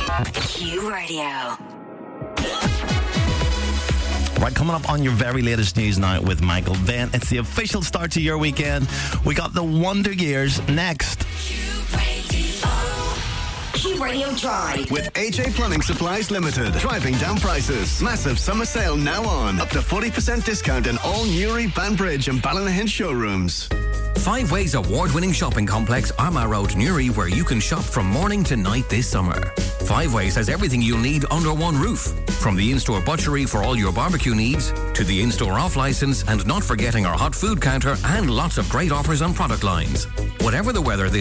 Q Radio. Right, coming up on your very latest news now with Michael Venn. It's the official start to your weekend. We got the Wonder Gears next. Q Radio Drive. With AJ Plumbing Supplies Limited. Driving down prices. Massive summer sale now on. Up to 40% discount in all Newry, Banbridge and Ballynahin showrooms. Five Ways award-winning shopping complex, Armagh Road, Newry, where you can shop from morning to night this summer. Five Ways has everything you'll need under one roof. From the in-store butchery for all your barbecue needs, to the in-store off-license, and not forgetting our hot food counter and lots of great offers on product lines. Whatever the weather this